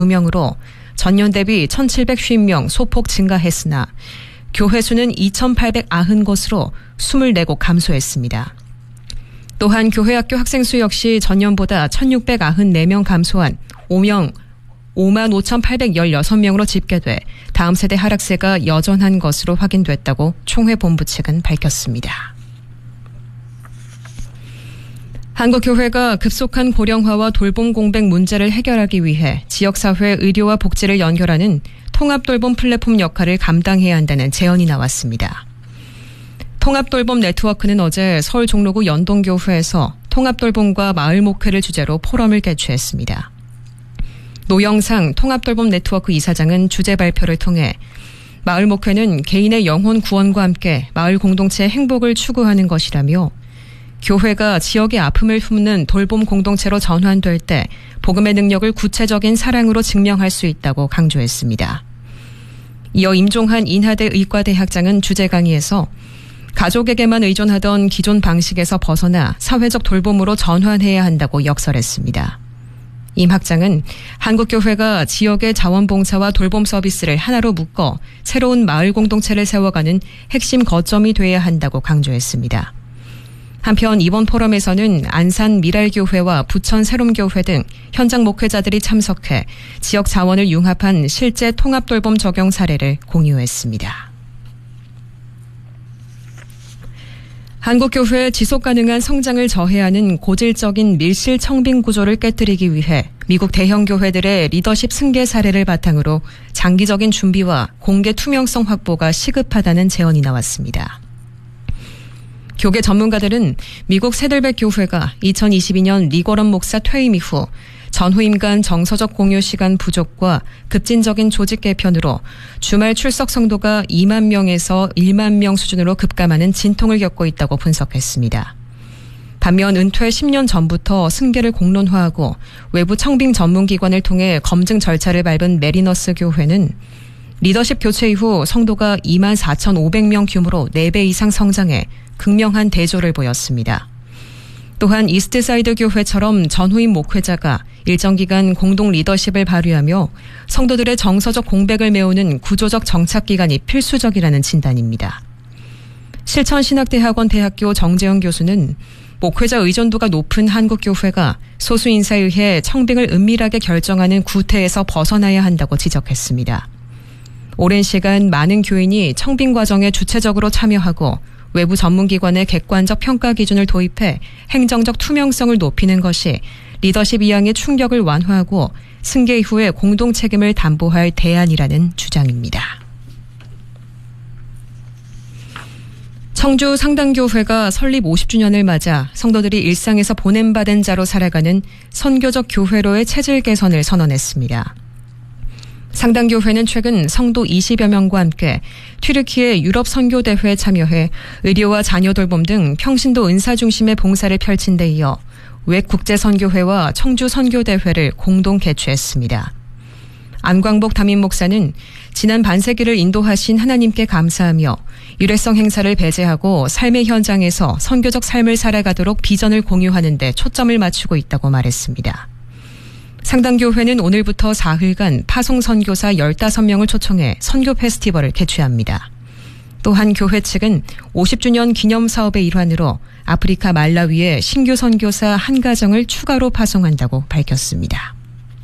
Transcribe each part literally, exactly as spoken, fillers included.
명으로 전년 대비 천칠백오십 명 소폭 증가했으나 교회 수는 이천팔백구십 곳으로 이십사 곳 감소했습니다. 또한 교회학교 학생 수 역시 전년보다 천육백구십사 명 감소한 오만 오천팔백십육 명으로 집계돼 다음 세대 하락세가 여전한 것으로 확인됐다고 총회 본부 측은 밝혔습니다. 한국교회가 급속한 고령화와 돌봄 공백 문제를 해결하기 위해 지역사회 의료와 복지를 연결하는 통합돌봄 플랫폼 역할을 감당해야 한다는 제언이 나왔습니다. 통합돌봄 네트워크는 어제 서울 종로구 연동교회에서 통합돌봄과 마을목회를 주제로 포럼을 개최했습니다. 노영상 통합돌봄 네트워크 이사장은 주제 발표를 통해 마을목회는 개인의 영혼 구원과 함께 마을 공동체의 행복을 추구하는 것이라며 교회가 지역의 아픔을 품는 돌봄 공동체로 전환될 때 복음의 능력을 구체적인 사랑으로 증명할 수 있다고 강조했습니다. 이어 임종한 인하대 의과대학장은 주제 강의에서 가족에게만 의존하던 기존 방식에서 벗어나 사회적 돌봄으로 전환해야 한다고 역설했습니다. 임 학장은 한국교회가 지역의 자원봉사와 돌봄 서비스를 하나로 묶어 새로운 마을 공동체를 세워가는 핵심 거점이 돼야 한다고 강조했습니다. 한편 이번 포럼에서는 안산 미랄교회와 부천 새롬교회 등 현장 목회자들이 참석해 지역 자원을 융합한 실제 통합돌봄 적용 사례를 공유했습니다. 한국교회의 지속가능한 성장을 저해하는 고질적인 밀실 청빙 구조를 깨뜨리기 위해 미국 대형 교회들의 리더십 승계 사례를 바탕으로 장기적인 준비와 공개 투명성 확보가 시급하다는 제언이 나왔습니다. 교계 전문가들은 미국 세들백 교회가 이천이십이 년 리거런 목사 퇴임 이후 전후임 간 정서적 공유 시간 부족과 급진적인 조직 개편으로 주말 출석 성도가 이만 명에서 일만 명 수준으로 급감하는 진통을 겪고 있다고 분석했습니다. 반면 은퇴 십 년 전부터 승계를 공론화하고 외부 청빙 전문기관을 통해 검증 절차를 밟은 메리너스 교회는 리더십 교체 이후 성도가 이만 사천오백 명 규모로 네 배 이상 성장해 극명한 대조를 보였습니다. 또한 이스트사이드 교회처럼 전후임 목회자가 일정 기간 공동 리더십을 발휘하며 성도들의 정서적 공백을 메우는 구조적 정착기간이 필수적이라는 진단입니다. 실천신학대학원 대학교 정재영 교수는 목회자 의존도가 높은 한국교회가 소수 인사에 의해 청빙을 은밀하게 결정하는 구태에서 벗어나야 한다고 지적했습니다. 오랜 시간 많은 교인이 청빙 과정에 주체적으로 참여하고 외부 전문기관의 객관적 평가 기준을 도입해 행정적 투명성을 높이는 것이 리더십 이양의 충격을 완화하고 승계 이후에 공동 책임을 담보할 대안이라는 주장입니다. 청주 상당교회가 설립 오십 주년을 맞아 성도들이 일상에서 보냄받은 자로 살아가는 선교적 교회로의 체질 개선을 선언했습니다. 상당교회는 최근 성도 이십여 명과 함께 튀르키예 유럽 선교대회에 참여해 의료와 자녀 돌봄 등 평신도 은사 중심의 봉사를 펼친 데 이어 웩 국제선교회와 청주 선교대회를 공동 개최했습니다. 안광복 담임 목사는 지난 반세기를 인도하신 하나님께 감사하며 일회성 행사를 배제하고 삶의 현장에서 선교적 삶을 살아가도록 비전을 공유하는 데 초점을 맞추고 있다고 말했습니다. 상당교회는 오늘부터 사흘간 파송선교사 열다섯 명을 초청해 선교 페스티벌을 개최합니다. 또한 교회 측은 오십 주년 기념사업의 일환으로 아프리카 말라위에 신규 선교사 한 가정을 추가로 파송한다고 밝혔습니다.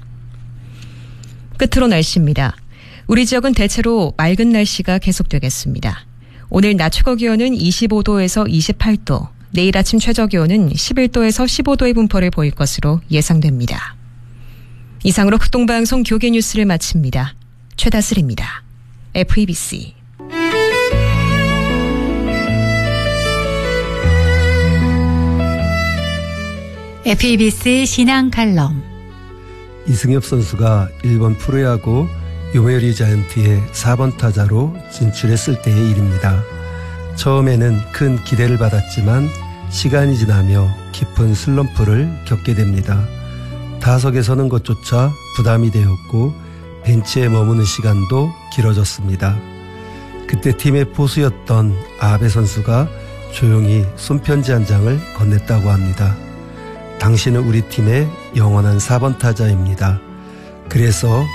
끝으로 날씨입니다. 우리 지역은 대체로 맑은 날씨가 계속되겠습니다. 오늘 낮 최고기온은 이십오 도에서 이십팔 도, 내일 아침 최저기온은 십일 도에서 십오 도의 분포를 보일 것으로 예상됩니다. 이상으로 극동방송 교계 뉴스를 마칩니다. 최다슬입니다. 에프이비씨. 에프이비씨 신앙 칼럼. 이승엽 선수가 일본 프로야구 요메우리 자이언트의 사 번 타자로 진출했을 때의 일입니다. 처음에는 큰 기대를 받았지만 시간이 지나며 깊은 슬럼프를 겪게 됩니다. 타석에 서는 것조차 부담이 되었고 벤치에 머무는 시간도 길어졌습니다. 그때 팀의 포수였던 아베 선수가 조용히 손편지 한 장을 건넸다고 합니다. 당신은 우리 팀의 영원한 사 번 타자입니다. 그래서